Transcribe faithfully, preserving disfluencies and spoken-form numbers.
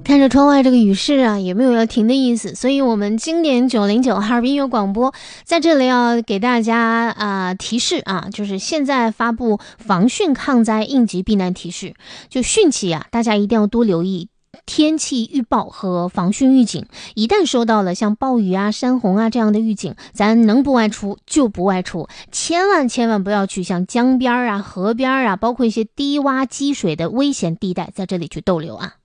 看着窗外这个雨势啊，也没有要停的意思，所以我们经典九零九哈尔滨音乐广播在这里要给大家啊、呃、提示啊，就是现在发布防汛抗灾应急避难提示，就汛期啊，大家一定要多留意天气预报和防汛预警，一旦收到了像暴雨啊、山洪啊这样的预警，咱能不外出就不外出，千万千万不要去像江边啊、河边啊，包括一些低洼积水的危险地带，在这里去逗留啊。